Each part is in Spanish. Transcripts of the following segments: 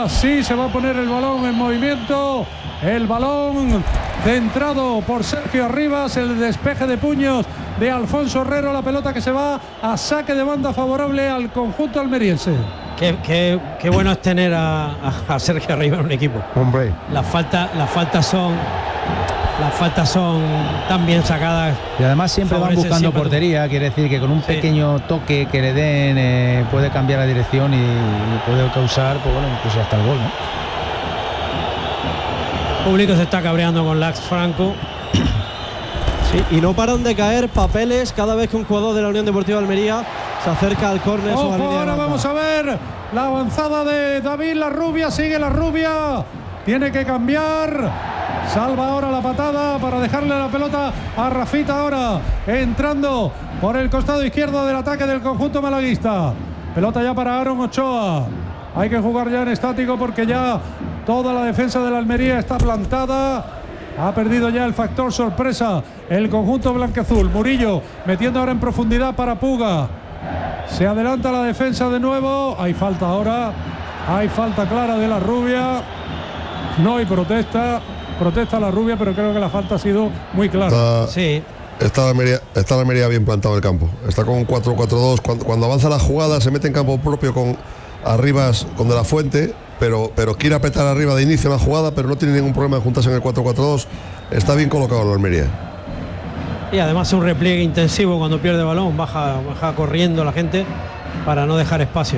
Ahora sí se va a poner el balón en movimiento. El balón centrado por Sergio Arribas. El despeje de puños de Alfonso Herrero. La pelota que se va a saque de banda favorable al conjunto almeriense. Qué bueno es tener a Sergio Arribas en un equipo. Hombre. Las faltas son tan bien sacadas. Y además siempre van buscando portería, quiere decir que con un pequeño toque que le den puede cambiar la dirección y puede causar, pues bueno, incluso hasta el gol, ¿no? El público se está cabreando con Lax Franco. Sí, y no paran de caer papeles cada vez que un jugador de la Unión Deportiva Almería se acerca al córner. Ahora vamos a ver la avanzada de David Larrubia. Sigue Larrubia, tiene que cambiar. Salva ahora la patada para dejarle la pelota a Rafita, ahora entrando por el costado izquierdo del ataque del conjunto malaguista. Pelota ya para Aaron Ochoa. Hay que jugar ya en estático porque ya toda la defensa de la Almería está plantada. Ha perdido ya el factor sorpresa el conjunto blanquiazul. Murillo metiendo ahora en profundidad para Puga. Se adelanta la defensa de nuevo. Hay falta ahora. Hay falta clara de Larrubia. No hay protesta. Protesta Larrubia, pero creo que la falta ha sido muy clara. Está la Almería bien plantado en el campo. Está con un 4-4-2. Cuando avanza la jugada se mete en campo propio con Arribas, con De la Fuente, pero quiere apretar arriba de inicio la jugada, pero no tiene ningún problema en juntarse en el 4-4-2. Está bien colocado la Almería. Y además un repliegue intensivo cuando pierde balón, baja corriendo la gente para no dejar espacio.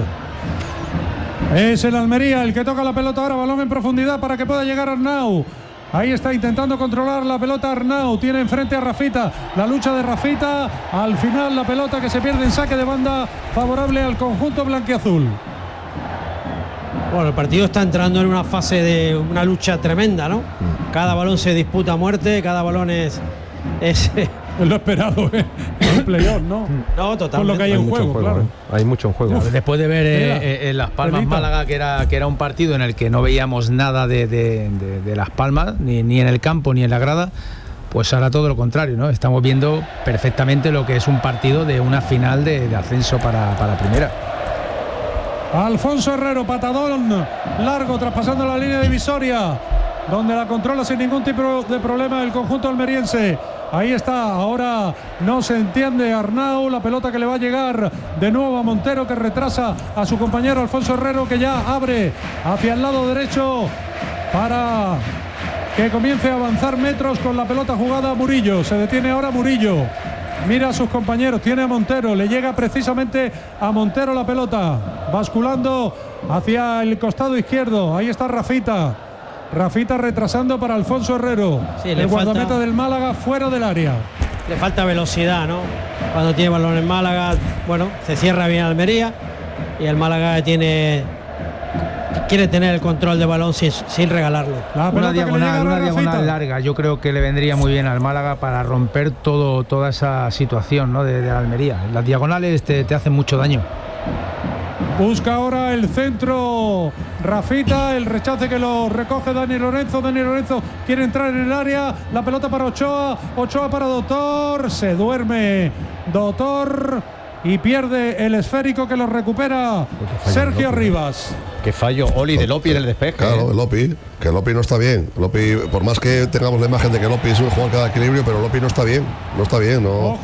Es el Almería el que toca la pelota ahora, balón en profundidad para que pueda llegar Arnau. Ahí está intentando controlar la pelota Arnau, tiene enfrente a Rafita, la lucha de Rafita, al final la pelota que se pierde en saque de banda favorable al conjunto blanquiazul. Bueno, el partido está entrando en una fase de una lucha tremenda, ¿no? Cada balón se disputa a muerte, cada balón es lo esperado, el playoff, ¿no? No, totalmente. Con lo que hay en juego, claro. Hay mucho en juego. Después de ver en Las Palmas Málaga, que era un partido en el que no veíamos nada de Las Palmas, ni en el campo ni en la grada, pues ahora todo lo contrario, ¿no? Estamos viendo perfectamente lo que es un partido de una final de ascenso para primera. Alfonso Herrero, patadón largo traspasando la línea divisoria, donde la controla sin ningún tipo de problema el conjunto almeriense. Ahí está, ahora no se entiende Arnau, la pelota que le va a llegar de nuevo a Montero, que retrasa a su compañero Alfonso Herrero, que ya abre hacia el lado derecho para que comience a avanzar metros con la pelota jugada a Murillo. Se detiene ahora Murillo, mira a sus compañeros, tiene a Montero, le llega precisamente a Montero la pelota, basculando hacia el costado izquierdo. Ahí está Rafita retrasando para Alfonso Herrero, sí, el guardameta del Málaga fuera del área. Le falta velocidad, ¿no? Cuando tiene balón en Málaga, bueno, se cierra bien Almería y el Málaga quiere tener el control de balón sin regalarlo. Una diagonal larga, yo creo que le vendría muy bien al Málaga para romper toda esa situación, ¿no? de la Almería. Las diagonales te hacen mucho daño. Busca ahora el centro Rafita, el rechace que lo recoge Dani Lorenzo. Dani Lorenzo quiere entrar en el área, la pelota para Ochoa para Doctor, se duerme Doctor y pierde el esférico que lo recupera Sergio Arribas. Que fallo Oli de Lopi en el despeje. Claro, que Lopi no está bien. Lopi, por más que tengamos la imagen de que Lopi es un jugador que da equilibrio, pero Lopi no está bien, no.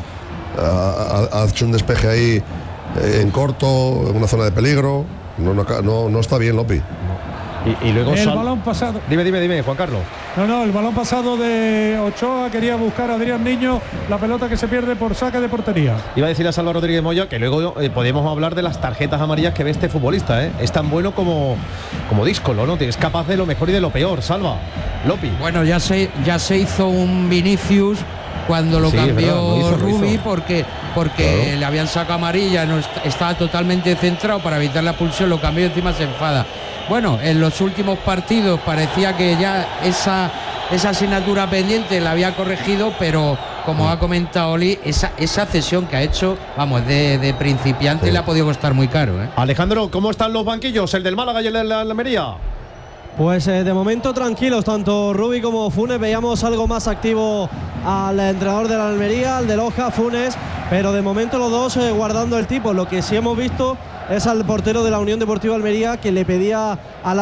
Ha hecho un despeje ahí en corto, en una zona de peligro. No está bien Lopi. Y luego el balón pasado. Dime, Juan Carlos. No, el balón pasado de Ochoa, quería buscar a Adrián Niño, la pelota que se pierde por saque de portería. Iba a decir a Salva Rodríguez Moya que luego podemos hablar de las tarjetas amarillas que ve este futbolista, ¿eh? Es tan bueno como díscolo, ¿no? Es capaz de lo mejor y de lo peor, Salva. Lopi. Bueno, ya se hizo un Vinicius cuando lo cambió Rubi porque claro, le habían sacado amarilla, no estaba totalmente centrado para evitar la expulsión, lo cambió y encima se enfada. Bueno, en los últimos partidos parecía que ya esa asignatura pendiente la había corregido, pero como ha comentado Oli, esa cesión que ha hecho, vamos, de principiante le ha podido costar muy caro, ¿eh? Alejandro, ¿cómo están los banquillos, el del Málaga y el de la Almería? Pues de momento tranquilos, tanto Rubi como Funes. Veíamos algo más activo al entrenador de la Almería, al de Loja, Funes, pero de momento los dos guardando el tipo. Lo que sí hemos visto es al portero de la Unión Deportiva Almería, que le pedía a la